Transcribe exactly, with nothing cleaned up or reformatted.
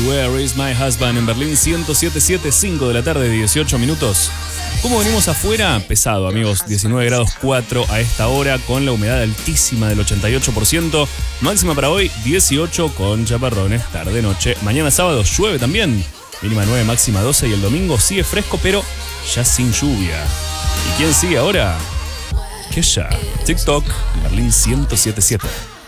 Where is my husband? En Berlín, ciento siete punto siete, cinco de la tarde, dieciocho minutos. ¿Cómo venimos afuera? Pesado, amigos. diecinueve grados cuatro a esta hora, con la humedad altísima del ochenta y ocho por ciento. Máxima para hoy, dieciocho, con chaparrones, tarde-noche. Mañana sábado llueve también. Mínima nueve, máxima doce. Y el domingo sigue fresco, pero ya sin lluvia. ¿Y quién sigue ahora? Kesha, TikTok, Berlín ciento siete punto siete.